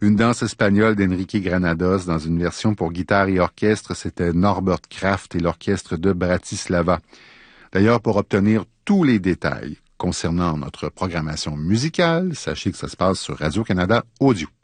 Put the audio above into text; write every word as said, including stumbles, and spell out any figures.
Une danse espagnole d'Enrique Granados dans une version pour guitare et orchestre, c'était Norbert Kraft et l'orchestre de Bratislava. D'ailleurs, pour obtenir tous les détails concernant notre programmation musicale, sachez que ça se passe sur Radio-Canada Audio.